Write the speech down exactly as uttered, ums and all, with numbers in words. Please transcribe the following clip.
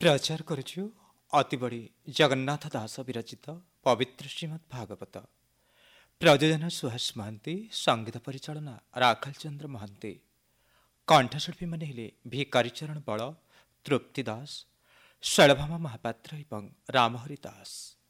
ପ୍ରଚାର କରୁଛୁ ଅତିବଡ଼ି ଜଗନ୍ନାଥ ଦାସ ବିରଚିତ ପବିତ୍ର ଶ୍ରୀମଦ୍ ଭାଗବତ। ପ୍ରଯୋଜନା ସୁହାସ ମହାନ୍ତି, ସଙ୍ଗୀତ ପରିଚାଳନା ରାଖଲ ଚନ୍ଦ୍ର ମହାନ୍ତି। କଣ୍ଠଶିଳ୍ପୀମାନେ ହେଲେ ଭିକାରୀଚରଣ ବଳ, ତୃପ୍ତି ଦାସ, ଶୈଳଭାମା ମହାପାତ୍ର ଏବଂ ରାମହରି ଦାସ।